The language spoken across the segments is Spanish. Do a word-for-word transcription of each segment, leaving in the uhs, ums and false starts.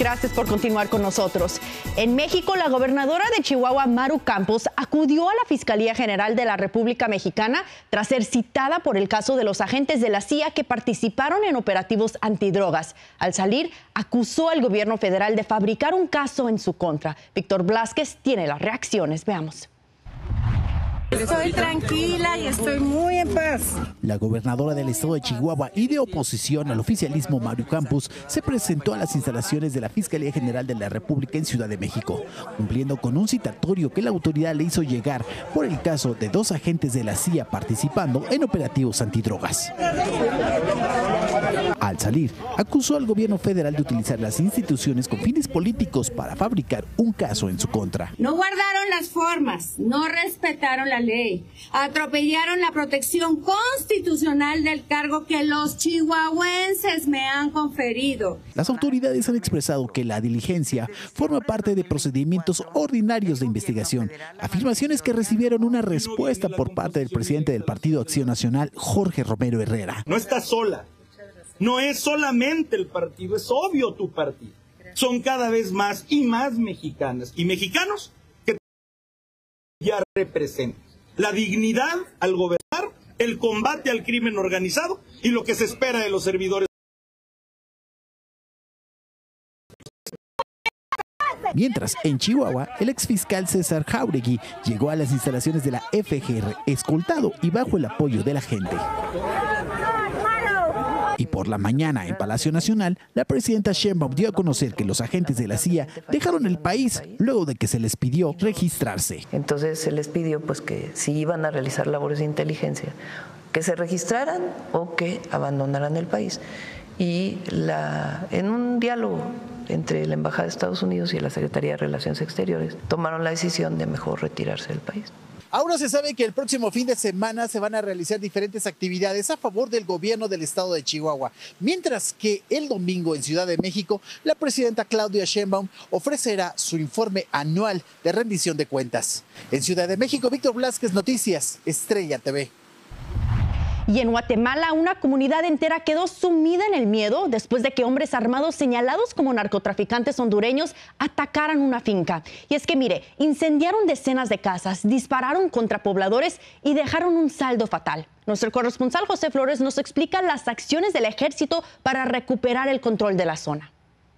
Gracias por continuar con nosotros. En México, la gobernadora de Chihuahua, Maru Campos, acudió a la Fiscalía General de la República Mexicana tras ser citada por el caso de los agentes de la C I A que participaron en operativos antidrogas. Al salir, acusó al gobierno federal de fabricar un caso en su contra. Víctor Blázquez tiene las reacciones. Veamos. Estoy tranquila y estoy muy en paz. La gobernadora del estado de Chihuahua y de oposición al oficialismo, Maru Campos, se presentó a las instalaciones de la Fiscalía General de la República en Ciudad de México, cumpliendo con un citatorio que la autoridad le hizo llegar por el caso de dos agentes de la C I A participando en operativos antidrogas. Al salir, acusó al gobierno federal de utilizar las instituciones con fines políticos para fabricar un caso en su contra. No guardaron las formas, no respetaron la ley, atropellaron la protección constitucional del cargo que los chihuahuenses me han conferido. Las autoridades han expresado que la diligencia forma parte de procedimientos ordinarios de investigación, afirmaciones que recibieron una respuesta por parte del presidente del Partido Acción Nacional, Jorge Romero Herrera. No está sola, no es solamente el partido, es obvio tu partido. Son cada vez más y más mexicanas y mexicanos que ya representan la dignidad al gobernar, el combate al crimen organizado y lo que se espera de los servidores. Mientras, en Chihuahua, el exfiscal César Jauregui llegó a las instalaciones de la F G R escoltado y bajo el apoyo de la gente. Y por la mañana, en Palacio Nacional, la presidenta Sheinbaum dio a conocer que los agentes de la C I A dejaron el país luego de que se les pidió registrarse. Entonces se les pidió pues que si iban a realizar labores de inteligencia, que se registraran o que abandonaran el país. Y la, en un diálogo entre la Embajada de Estados Unidos y la Secretaría de Relaciones Exteriores, tomaron la decisión de mejor retirarse del país. Ahora se sabe que el próximo fin de semana se van a realizar diferentes actividades a favor del gobierno del estado de Chihuahua, mientras que el domingo en Ciudad de México, la presidenta Claudia Sheinbaum ofrecerá su informe anual de rendición de cuentas. En Ciudad de México, Víctor Blázquez, Noticias Estrella T V. Y en Guatemala, una comunidad entera quedó sumida en el miedo después de que hombres armados señalados como narcotraficantes hondureños atacaran una finca. Y es que, mire, incendiaron decenas de casas, dispararon contra pobladores y dejaron un saldo fatal. Nuestro corresponsal José Flores nos explica las acciones del ejército para recuperar el control de la zona.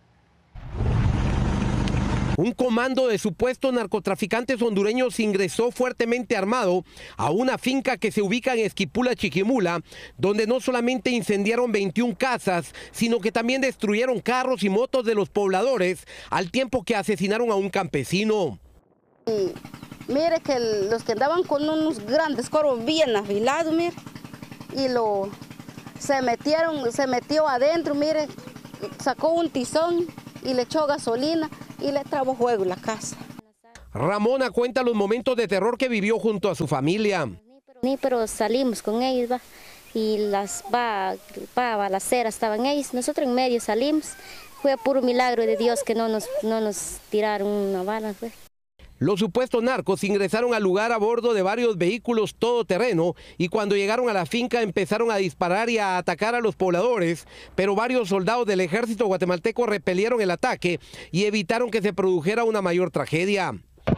Un comando de supuestos narcotraficantes hondureños ingresó fuertemente armado a una finca que se ubica en Esquipula, Chiquimula, donde no solamente incendiaron veintiuna casas, sino que también destruyeron carros y motos de los pobladores, al tiempo que asesinaron a un campesino. Y mire que el, los que andaban con unos grandes coros bien afilados, mire, y lo se metieron, se metió adentro, mire, sacó un tizón y le echó gasolina y le trabó fuego en la casa. Ramona cuenta los momentos de terror que vivió junto a su familia. Ni pero salimos con ellos, va, y las va, va, balaceras estaban ellos, nosotros en medio salimos. Fue puro milagro de Dios que no nos, no nos tiraron una bala. Pues. Los supuestos narcos ingresaron al lugar a bordo de varios vehículos todoterreno y cuando llegaron a la finca empezaron a disparar y a atacar a los pobladores, pero varios soldados del ejército guatemalteco repelieron el ataque y evitaron que se produjera una mayor tragedia.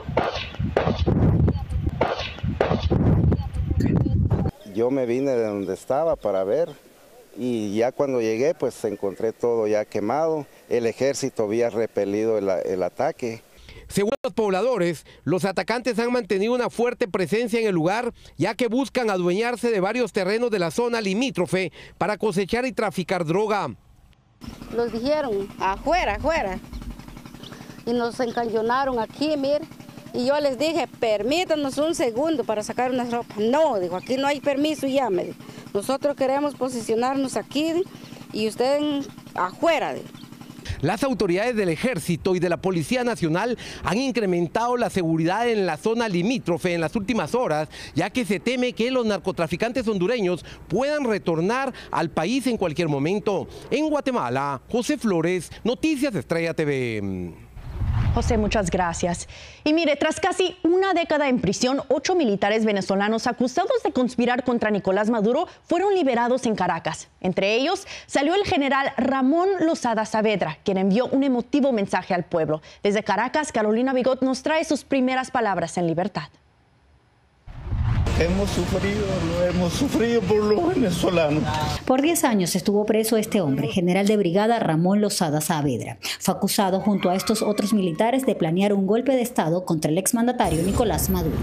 Yo me vine de donde estaba para ver y ya cuando llegué pues encontré todo ya quemado, el ejército había repelido el, el ataque. Según los pobladores, los atacantes han mantenido una fuerte presencia en el lugar, ya que buscan adueñarse de varios terrenos de la zona limítrofe para cosechar y traficar droga. Los dijeron, afuera, afuera, y nos encañonaron aquí, mire, y yo les dije, permítanos un segundo para sacar unas ropas. No, dijo, aquí no hay permiso, ya me dijo. Nosotros queremos posicionarnos aquí y ustedes afuera, dijo. Las autoridades del Ejército y de la Policía Nacional han incrementado la seguridad en la zona limítrofe en las últimas horas, ya que se teme que los narcotraficantes hondureños puedan retornar al país en cualquier momento. En Guatemala, José Flores, Noticias Estrella T V. José, muchas gracias. Y mire, tras casi una década en prisión, ocho militares venezolanos acusados de conspirar contra Nicolás Maduro fueron liberados en Caracas. Entre ellos salió el general Ramón Losada Saavedra, quien envió un emotivo mensaje al pueblo. Desde Caracas, Carolina Bigot nos trae sus primeras palabras en libertad. Hemos sufrido, lo hemos sufrido por los venezolanos. Por diez años estuvo preso este hombre, general de brigada Ramón Losada Saavedra. Fue acusado junto a estos otros militares de planear un golpe de Estado contra el exmandatario Nicolás Maduro.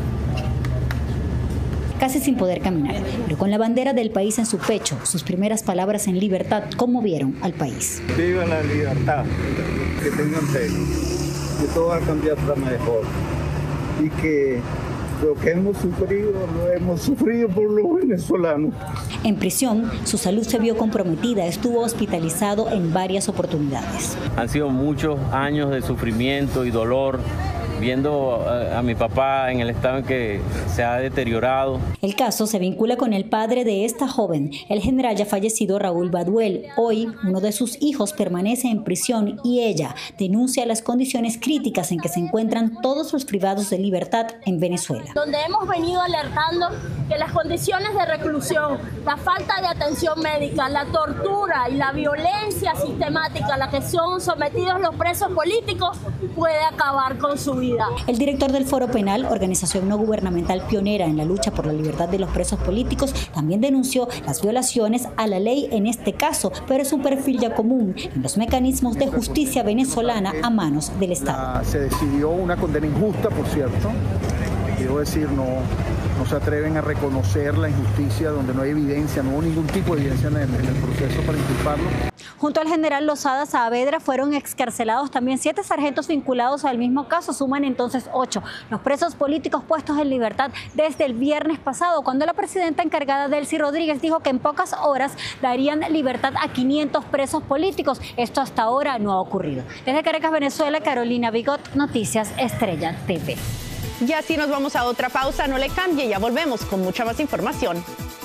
Casi sin poder caminar, pero con la bandera del país en su pecho, sus primeras palabras en libertad conmovieron al país. Viva la libertad, que tengan fe, que todo va a cambiar para mejor y que lo que hemos sufrido, lo hemos sufrido por los venezolanos. En prisión, su salud se vio comprometida, estuvo hospitalizado en varias oportunidades. Han sido muchos años de sufrimiento y dolor, viendo a, a mi papá en el estado en que se ha deteriorado. El caso se vincula con el padre de esta joven, el general ya fallecido Raúl Baduel. Hoy, uno de sus hijos permanece en prisión y ella denuncia las condiciones críticas en que se encuentran todos los privados de libertad en Venezuela. Donde hemos venido alertando que las condiciones de reclusión, la falta de atención médica, la tortura y la violencia sistemática a la que son sometidos los presos políticos puede acabar con su vida. El director del Foro Penal, organización no gubernamental pionera en la lucha por la libertad de los presos políticos, también denunció las violaciones a la ley en este caso, pero es un perfil ya común en los mecanismos de justicia venezolana a manos del Estado. Se decidió una condena injusta, por cierto. Debo decir, no, no se atreven a reconocer la injusticia donde no hay evidencia, no hubo ningún tipo de evidencia en el, en el proceso para inculparlo. Junto al general Losada Saavedra fueron excarcelados también siete sargentos vinculados al mismo caso, suman entonces ocho. Los presos políticos puestos en libertad desde el viernes pasado, cuando la presidenta encargada Delcy Rodríguez dijo que en pocas horas darían libertad a quinientos presos políticos. Esto hasta ahora no ha ocurrido. Desde Caracas, Venezuela, Carolina Bigot, Noticias Estrella T V. Y así nos vamos a otra pausa, no le cambie, ya volvemos con mucha más información.